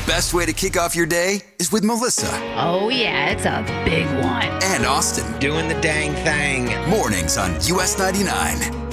best way to kick off your day is with Melissa. Oh, yeah, it's a big one. And Austin. Doing the dang thing. Mornings on US 99.